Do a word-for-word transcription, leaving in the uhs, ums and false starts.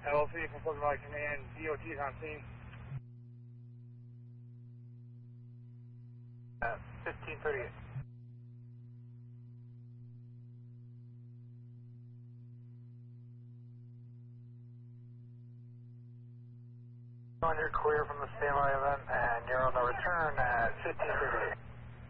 L C from Fulton Valley Command, D O T's on scene. Uh, fifteen thirty-eight. On your clear from the standby event, and you're on the return at fifteen thirty-eight.